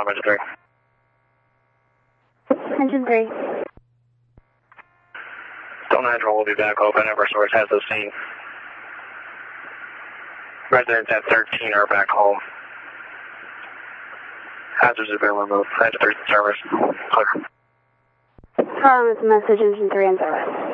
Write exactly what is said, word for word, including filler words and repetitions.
Tom, Engine three. Engine three. Delta nine will be back open. Eversource has the scene. Residents at thirteen are back home. Hazards have been removed. Engine three service. Clear. Following this message, Engine three in service.